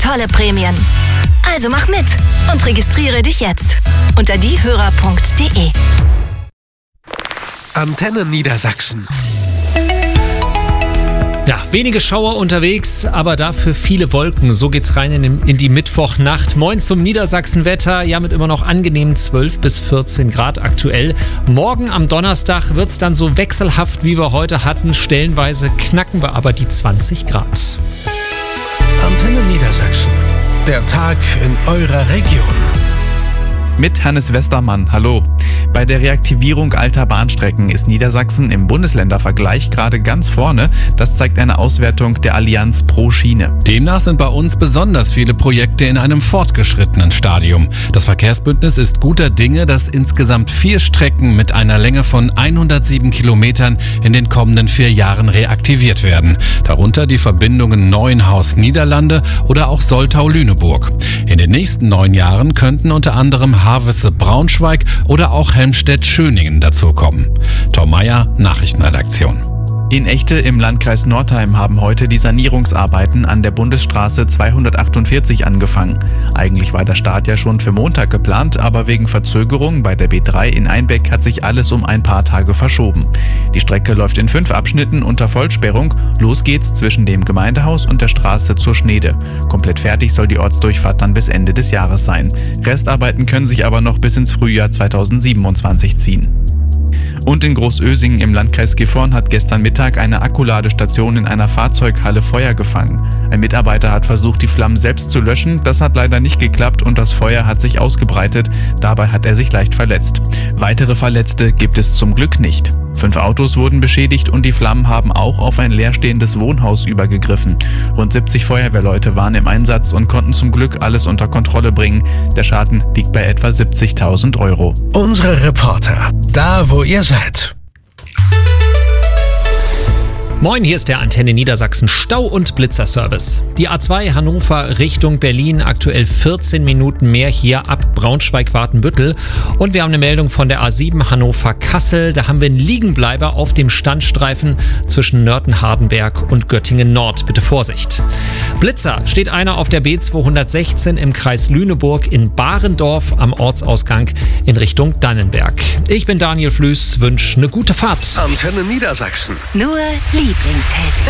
tolle Prämien. Also mach mit und registriere dich jetzt unter diehörer.de. Antenne Niedersachsen. Ja, wenige Schauer unterwegs, aber dafür viele Wolken. So geht's rein in die Mittwochnacht. Moin zum Niedersachsenwetter. Ja, mit immer noch angenehmen 12 bis 14 Grad aktuell. Morgen am Donnerstag wird's dann so wechselhaft, wie wir heute hatten. Stellenweise knacken wir aber die 20 Grad. Antenne Niedersachsen. Der Tag in eurer Region. Mit Hannes Westermann, hallo. Bei der Reaktivierung alter Bahnstrecken ist Niedersachsen im Bundesländervergleich gerade ganz vorne. Das zeigt eine Auswertung der Allianz Pro Schiene. Demnach sind bei uns besonders viele Projekte in einem fortgeschrittenen Stadium. Das Verkehrsbündnis ist guter Dinge, dass insgesamt 4 Strecken mit einer Länge von 107 Kilometern in den kommenden 4 Jahren reaktiviert werden. Darunter die Verbindungen Neuenhaus-Niederlande oder auch Soltau-Lüneburg. In den nächsten 9 Jahren könnten unter anderem Havelse-Braunschweig oder auch Helmstedt-Schöningen dazukommen. Tom Meyer, Nachrichtenredaktion. In Echte im Landkreis Northeim haben heute die Sanierungsarbeiten an der Bundesstraße 248 angefangen. Eigentlich war der Start ja schon für Montag geplant, aber wegen Verzögerung bei der B3 in Einbeck hat sich alles um ein paar Tage verschoben. Die Strecke läuft in 5 Abschnitten unter Vollsperrung. Los geht's zwischen dem Gemeindehaus und der Straße zur Schneede. Komplett fertig soll die Ortsdurchfahrt dann bis Ende des Jahres sein. Restarbeiten können sich aber noch bis ins Frühjahr 2027 ziehen. Und in Großösingen im Landkreis Gifhorn hat gestern Mittag eine Akkuladestation in einer Fahrzeughalle Feuer gefangen. Ein Mitarbeiter hat versucht, die Flammen selbst zu löschen. Das hat leider nicht geklappt und das Feuer hat sich ausgebreitet. Dabei hat er sich leicht verletzt. Weitere Verletzte gibt es zum Glück nicht. 5 Autos wurden beschädigt und die Flammen haben auch auf ein leerstehendes Wohnhaus übergegriffen. Rund 70 Feuerwehrleute waren im Einsatz und konnten zum Glück alles unter Kontrolle bringen. Der Schaden liegt bei etwa 70.000 Euro. Unsere Reporter, da wo ihr seid. Moin, hier ist der Antenne Niedersachsen Stau- und Blitzerservice. Die A2 Hannover Richtung Berlin, aktuell 14 Minuten mehr hier ab Braunschweig-Watenbüttel. Und wir haben eine Meldung von der A7 Hannover-Kassel. Da haben wir einen Liegenbleiber auf dem Standstreifen zwischen Nörten-Hardenberg und Göttingen-Nord. Bitte Vorsicht. Blitzer steht einer auf der B216 im Kreis Lüneburg in Barendorf am Ortsausgang in Richtung Dannenberg. Ich bin Daniel Flüß, wünsche eine gute Fahrt. Antenne Niedersachsen. Nur Lieblingshits.